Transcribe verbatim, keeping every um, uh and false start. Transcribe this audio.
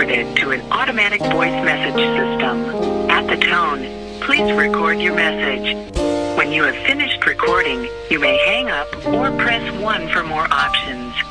forwarded to an automatic voice message system. At the tone, please record your message. When you have finished recording, you may hang up or press one for more options.